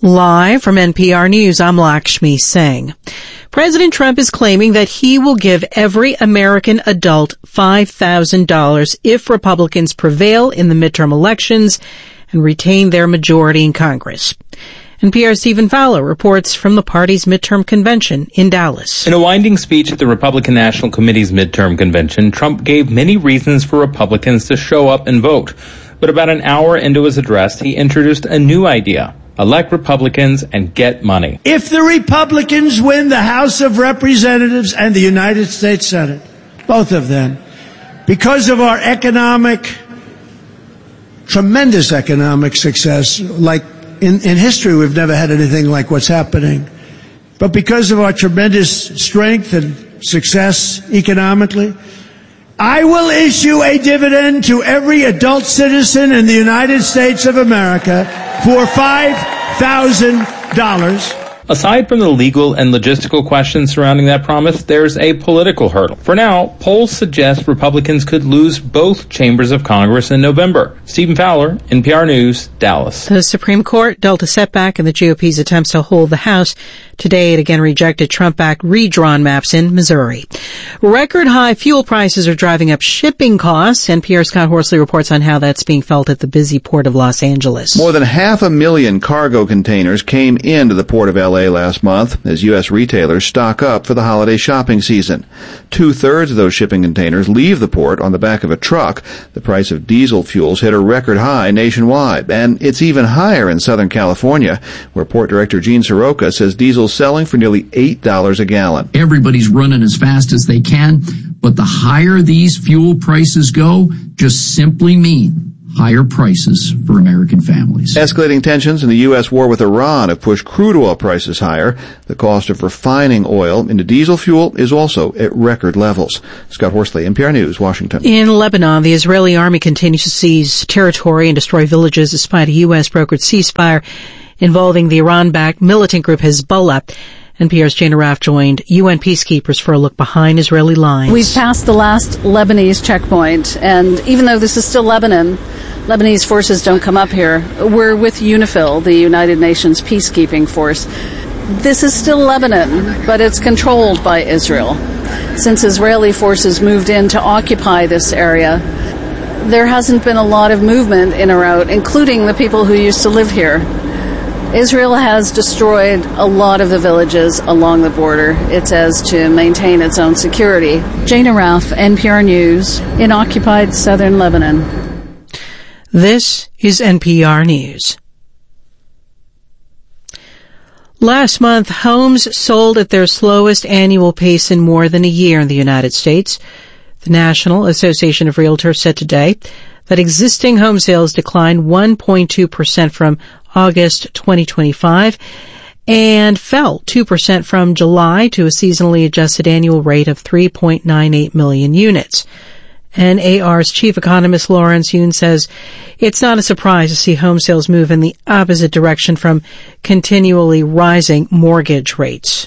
Live from NPR News, I'm Lakshmi Singh. President Trump is claiming that he will give every American adult $5,000 if Republicans prevail in the midterm elections and retain their majority in Congress. NPR's Stephen Fowler reports from the party's midterm convention in Dallas. In a winding speech at the Republican National Committee's midterm convention, Trump gave many reasons for Republicans to show up and vote. But about an hour into his address, he introduced a new idea: elect Republicans and get money. If the Republicans win the House of Representatives and the United States Senate, both of them, because of our tremendous economic success, like in history we've never had anything like what's happening, but because of our tremendous strength and success economically, I will issue a dividend to every adult citizen in the United States of America for $5,000. Aside from the legal and logistical questions surrounding that promise, there's a political hurdle. For now, polls suggest Republicans could lose both chambers of Congress in November. Stephen Fowler, NPR News, Dallas. The Supreme Court dealt a setback in the GOP's attempts to hold the House. Today, it again rejected Trump-backed redrawn maps in Missouri. Record high fuel prices are driving up shipping costs. NPR's Scott Horsley reports on how that's being felt at the busy port of Los Angeles. More than 500,000 cargo containers came into the port of L.A. last month as U.S. retailers stock up for the holiday shopping season. 2/3 of those shipping containers leave the port on the back of a truck. The price of diesel fuels hit a record high nationwide, and it's even higher in Southern California, where Port Director Gene Soroka says diesel's selling for nearly $8 a gallon. Everybody's running as fast as they can, but the higher these fuel prices go, just simply mean higher prices for American families. Escalating tensions in the U.S. war with Iran have pushed crude oil prices higher. The cost of refining oil into diesel fuel is also at record levels. Scott Horsley, NPR News, Washington. In Lebanon, the Israeli army continues to seize territory and destroy villages despite a U.S.-brokered ceasefire involving the Iran-backed militant group Hezbollah. NPR's Jane Arraf joined UN peacekeepers for a look behind Israeli lines. We've passed the last Lebanese checkpoint, and even though this is still Lebanon, Lebanese forces don't come up here. We're with UNIFIL, the United Nations peacekeeping force. This is still Lebanon, but it's controlled by Israel. Since Israeli forces moved in to occupy this area, there hasn't been a lot of movement in or out, including the people who used to live here. Israel has destroyed a lot of the villages along the border, it says, to maintain its own security. Jane Arraf, NPR News, in occupied southern Lebanon. This is NPR News. Last month, homes sold at their slowest annual pace in more than a year in the United States. The National Association of Realtors said today that existing home sales declined 1.2% from August 2025 and fell 2% from July to a seasonally adjusted annual rate of 3.98 million units. NAR's chief economist Lawrence Yun says it's not a surprise to see home sales move in the opposite direction from continually rising mortgage rates.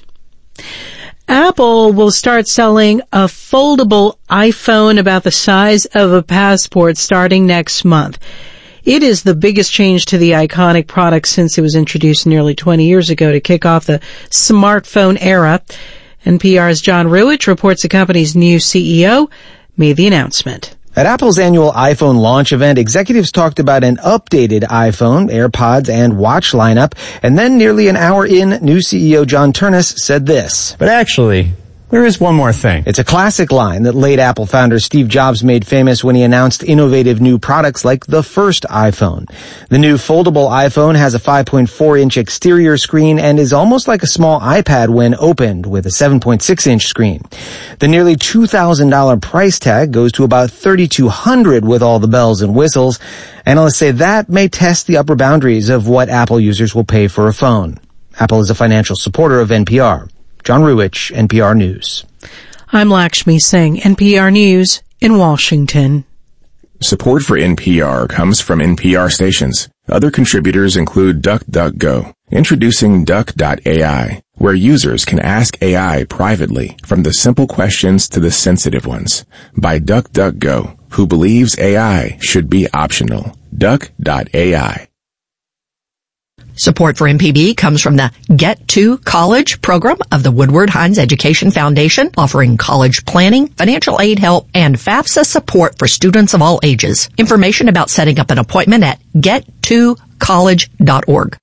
Apple will start selling a foldable iPhone about the size of a passport starting next month. It is the biggest change to the iconic product since it was introduced nearly 20 years ago to kick off the smartphone era. NPR's John Ruwitch reports the company's new CEO made the announcement. At Apple's annual iPhone launch event, executives talked about an updated iPhone, AirPods, and Watch lineup, and then nearly an hour in, new CEO John Ternus said this. But actually, there is one more thing. It's a classic line that late Apple founder Steve Jobs made famous when he announced innovative new products like the first iPhone. The new foldable iPhone has a 5.4-inch exterior screen and is almost like a small iPad when opened with a 7.6-inch screen. The nearly $2,000 price tag goes to about $3,200 with all the bells and whistles. Analysts say that may test the upper boundaries of what Apple users will pay for a phone. Apple is a financial supporter of NPR. John Ruwitch, NPR News. I'm Lakshmi Singh, NPR News in Washington. Support for NPR comes from NPR stations. Other contributors include DuckDuckGo. Introducing Duck.ai, where users can ask AI privately, from the simple questions to the sensitive ones. By DuckDuckGo, who believes AI should be optional. Duck.ai. Support for MPB comes from the Get to College program of the Woodward Hines Education Foundation, offering college planning, financial aid help, and FAFSA support for students of all ages. Information about setting up an appointment at gettocollege.org.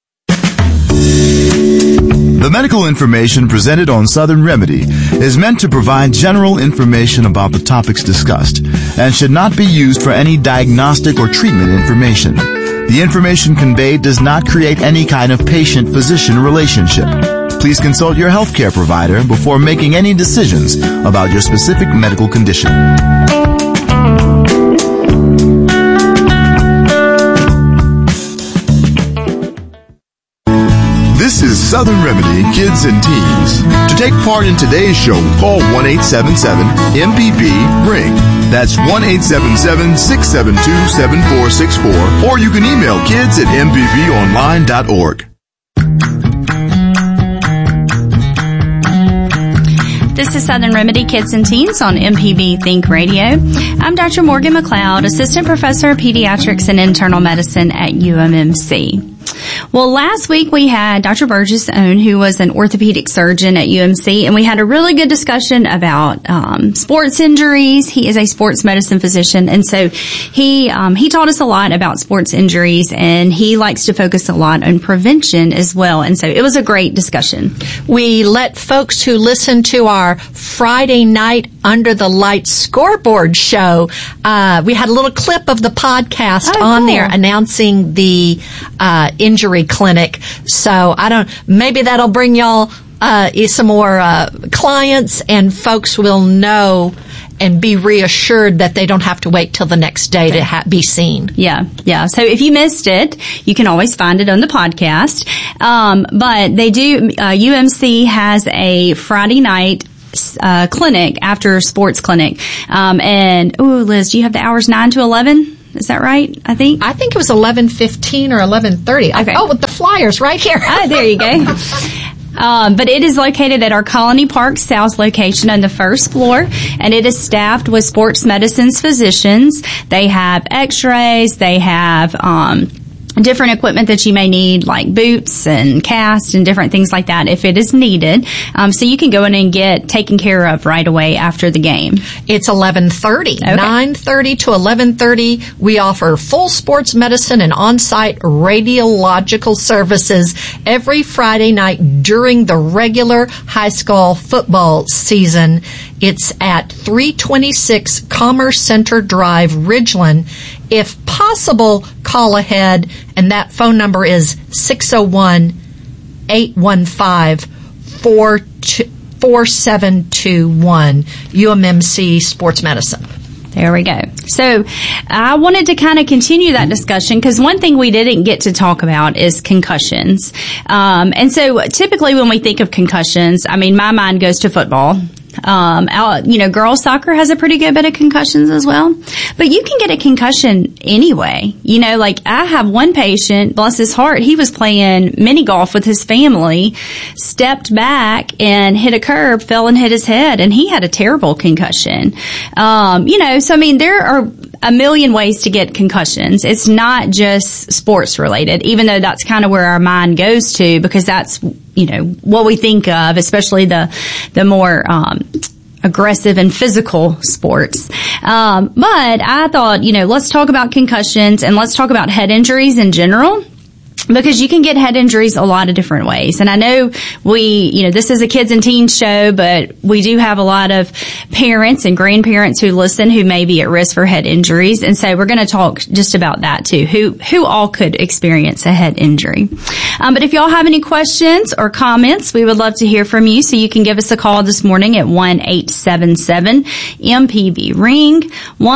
The medical information presented on Southern Remedy is meant to provide general information about the topics discussed and should not be used for any diagnostic or treatment information. The information conveyed does not create any kind of patient-physician relationship. Please consult your healthcare provider before making any decisions about your specific medical condition. This is Southern Remedy Kids and Teens. To take part in today's show, call 1-877-MPB-RING. That's 1-877-672-7464. Or you can email kids@mpbonline.org. This is Southern Remedy Kids and Teens on MPB Think Radio. I'm Dr. Morgan McLeod, Assistant Professor of Pediatrics and Internal Medicine at UMMC. Well, last week we had Dr. Burgess Owen, who was an orthopedic surgeon at UMC, and we had a really good discussion about sports injuries. He is a sports medicine physician, and so he taught us a lot about sports injuries, and he likes to focus a lot on prevention as well. And so it was a great discussion. We let folks who listen to our Friday night Under the Lights scoreboard show, we had a little clip of the podcast on there announcing the injury clinic. So maybe that'll bring y'all some more clients, and folks will know and be reassured that they don't have to wait till the next day to be seen. Yeah. So if you missed it, you can always find it on the podcast. But they do, UMC has a Friday night clinic, after sports clinic. Liz, do you have the hours 9 to 11? Is that right? I think it was 11:15 or 11:30. Okay. With the flyers right here. There you go. But it is located at our Colony Park South location on the first floor, and it is staffed with sports medicine's physicians. They have x-rays, they have different equipment that you may need, like boots and casts and different things like that if it is needed. So you can go in and get taken care of right away after the game. It's 11:30. Okay. 9:30 to 11:30. We offer full sports medicine and on-site radiological services every Friday night during the regular high school football season. It's at 326 Commerce Center Drive, Ridgeland. If possible, call ahead, and that phone number is 601-815-4721, UMMC Sports Medicine. There we go. So I wanted to kind of continue that discussion, because one thing we didn't get to talk about is concussions. And so typically when we think of concussions, my mind goes to football. Girls soccer has a pretty good bit of concussions as well, but you can get a concussion anyway. I have one patient, bless his heart, he was playing mini golf with his family, stepped back and hit a curb, fell and hit his head, and he had a terrible concussion. There are a million ways to get concussions. It's not just sports related, even though that's kind of where our mind goes to, because that's, what we think of, especially the more, aggressive and physical sports. But I thought, let's talk about concussions and let's talk about head injuries in general, because you can get head injuries a lot of different ways. And I know this is a kids and teens show, but we do have a lot of parents and grandparents who listen who may be at risk for head injuries. And so we're going to talk just about that too, who all could experience a head injury. But if y'all have any questions or comments, we would love to hear from you. So you can give us a call this morning at 1-877-MPB-RING,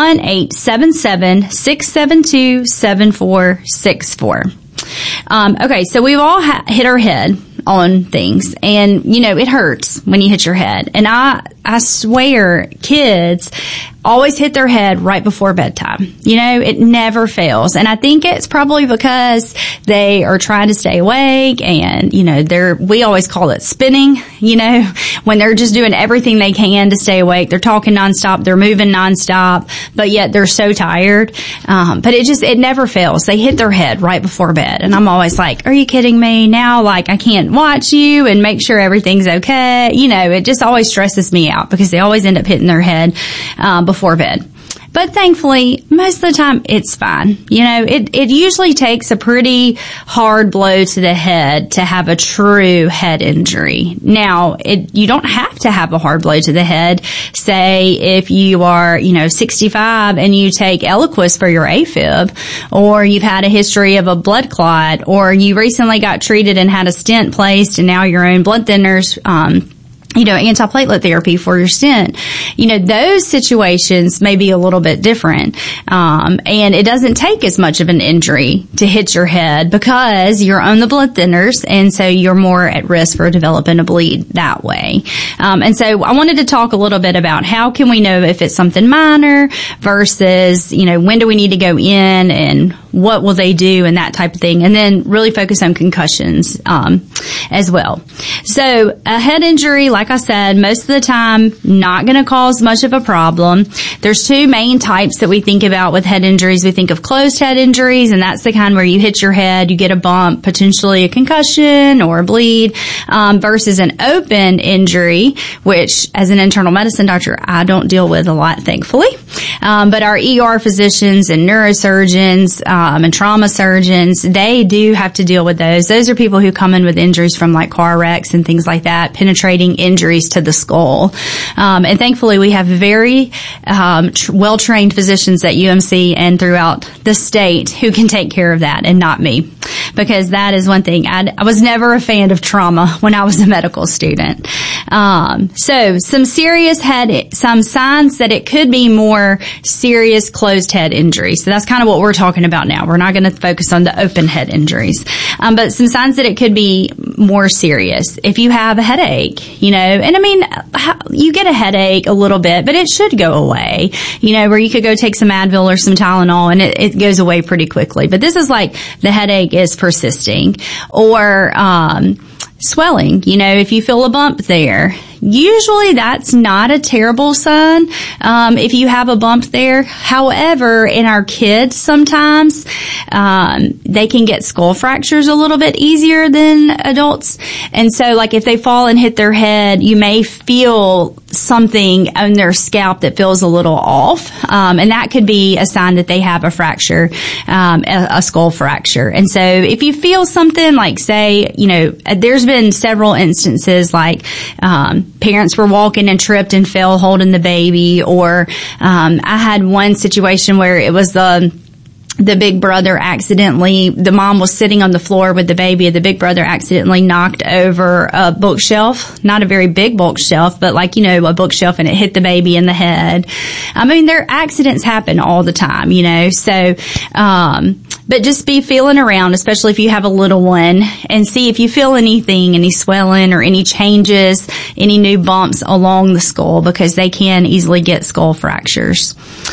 1-877-672-7464. Okay, so we've all hit our head on things, and it hurts when you hit your head. And I swear kids always hit their head right before bedtime. It never fails. And I think it's probably because they are trying to stay awake and, we always call it spinning, when they're just doing everything they can to stay awake. They're talking nonstop. They're moving nonstop, but yet they're so tired. But it never fails. They hit their head right before bed. And I'm always like, are you kidding me? Now, I can't watch you and make sure everything's okay. It just always stresses me out because they always end up hitting their head before bed. But thankfully, most of the time, it's fine. It usually takes a pretty hard blow to the head to have a true head injury. Now, you don't have to have a hard blow to the head. Say if you are, 65 and you take Eliquis for your AFib, or you've had a history of a blood clot, or you recently got treated and had a stent placed and now you're on blood thinners, antiplatelet therapy for your stent. Those situations may be a little bit different. And it doesn't take as much of an injury to hit your head because you're on the blood thinners. And so you're more at risk for developing a bleed that way. And so I wanted to talk a little bit about how can we know if it's something minor versus, when do we need to go in and what will they do and that type of thing. And then really focus on concussions, as well. So a head injury, like I said, most of the time, not going to cause much of a problem. There's two main types that we think about with head injuries. We think of closed head injuries, and that's the kind where you hit your head, you get a bump, potentially a concussion or a bleed, versus an open injury, which as an internal medicine doctor, I don't deal with a lot, thankfully. But our ER physicians and neurosurgeons, and trauma surgeons, they do have to deal with those. Those are people who come in with injuries from like car wrecks and things like that, penetrating injuries to the skull. And thankfully we have very well-trained physicians at UMC and throughout the state who can take care of that, and not me. Because that is one thing. I was never a fan of trauma when I was a medical student. So some signs that it could be more serious closed head injuries. So that's kind of what we're talking about now. We're not going to focus on the open head injuries. But some signs that it could be more serious. If you have a headache, and I mean, you get a headache a little bit, but it should go away, where you could go take some Advil or some Tylenol and it goes away pretty quickly. But this is like the headache is persisting. Or, swelling, if you feel a bump there. Usually that's not a terrible sign, if you have a bump there. However, in our kids sometimes, they can get skull fractures a little bit easier than adults. And so like if they fall and hit their head, you may feel something on their scalp that feels a little off. And that could be a sign that they have a fracture, a skull fracture. And so if you feel something like, say, there's been several instances like, parents were walking and tripped and fell holding the baby, or I had one situation where it was the big brother accidentally, the mom was sitting on the floor with the baby, and the big brother accidentally knocked over a bookshelf, not a very big bookshelf, but like, a bookshelf, and it hit the baby in the head. I mean, accidents happen all the time, so, but just be feeling around, especially if you have a little one, and see if you feel anything, any swelling or any changes, any new bumps along the skull, because they can easily get skull fractures.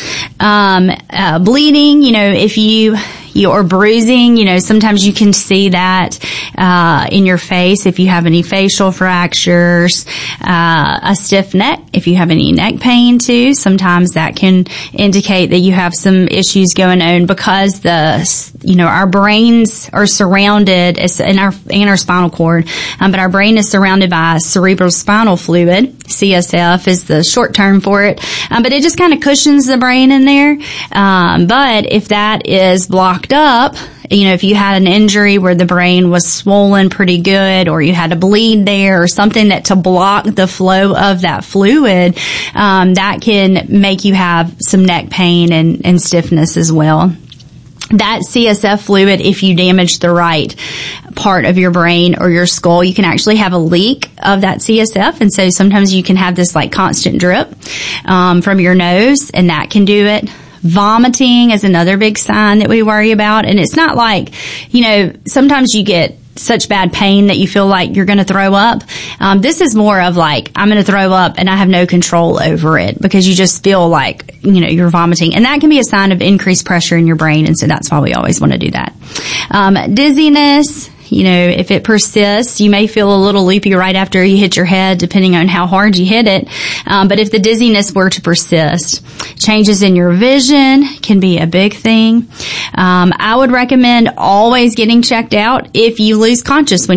Bleeding, if or bruising, sometimes you can see that, in your face if you have any facial fractures, a stiff neck, if you have any neck pain too, sometimes that can indicate that you have some issues going on, because our brains are surrounded, and our spinal cord, but our brain is surrounded by cerebral spinal fluid. CSF is the short term for it, but it just kind of cushions the brain in there. But if that is blocked up, if you had an injury where the brain was swollen pretty good, or you had a bleed there or something to block the flow of that fluid, that can make you have some neck pain and stiffness as well. That CSF fluid, if you damage the right part of your brain or your skull, you can actually have a leak of that CSF. And so sometimes you can have this like constant drip, from your nose, and that can do it. Vomiting is another big sign that we worry about. And it's not like, sometimes you get such bad pain that you feel like you're going to throw up. This is more of like, I'm going to throw up and I have no control over it, because you just feel like, you're vomiting. And that can be a sign of increased pressure in your brain. And so that's why we always want to do that. Dizziness. If it persists, you may feel a little loopy right after you hit your head, depending on how hard you hit it. But if the dizziness were to persist, changes in your vision can be a big thing. I would recommend always getting checked out if you lose consciousness,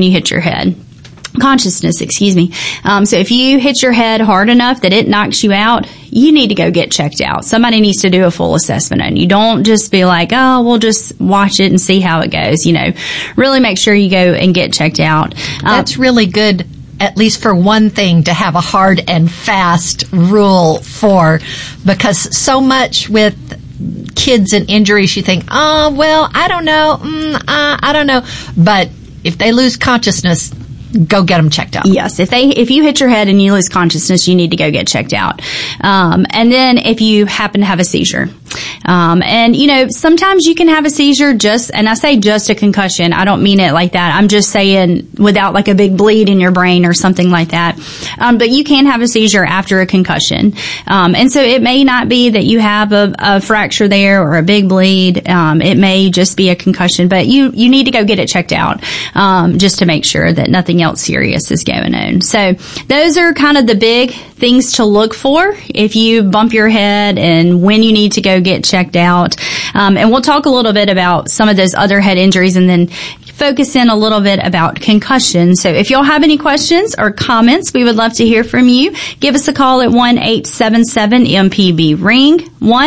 excuse me. So if you hit your head hard enough that it knocks you out, you need to go get checked out. Somebody needs to do a full assessment on you. Don't just be like, oh, we'll just watch it and see how it goes. Really make sure you go and get checked out. That's really good, at least for one thing, to have a hard and fast rule for, because so much with kids and injuries, you think, oh, well, I don't know. I don't know. But if they lose consciousness, go get them checked out. Yes. If you hit your head and you lose consciousness, you need to go get checked out. And then if you happen to have a seizure, sometimes you can have a seizure and I say just a concussion. I don't mean it like that. I'm just saying without like a big bleed in your brain or something like that. But you can have a seizure after a concussion. And so it may not be that you have a fracture there or a big bleed. It may just be a concussion, but you need to go get it checked out, just to make sure that nothing else serious is going on. So those are kind of the big things to look for if you bump your head and when you need to go get checked out. And we'll talk a little bit about some of those other head injuries and then focus in a little bit about concussion. So if y'all have any questions or comments, we would love to hear from you. Give us a call at 1-877-MPB-RING,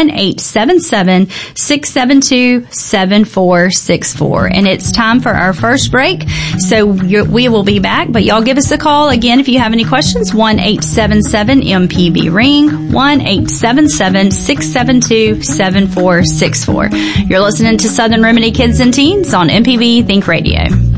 1-877-672-7464. And it's time for our first break. So we will be back, but y'all give us a call again if you have any questions, 1-877-MPB-RING, 1-877-672-7464. You're listening to Southern Remedy Kids and Teens on MPB Think Radio.